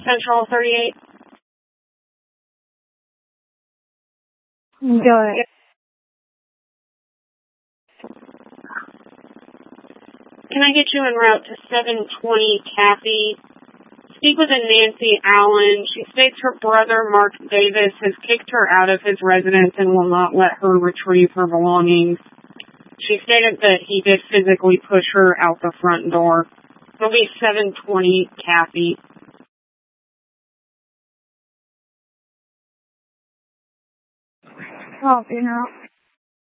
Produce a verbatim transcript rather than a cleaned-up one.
Central thirty-eight. Go ahead. Can I get you en route to seven twenty Kathy? Speak with a Nancy Allen. She states her brother, Mark Davis, has kicked her out of his residence and will not let her retrieve her belongings. She stated that he did physically push her out the front door. It'll be seven twenty Kathy. Copy now.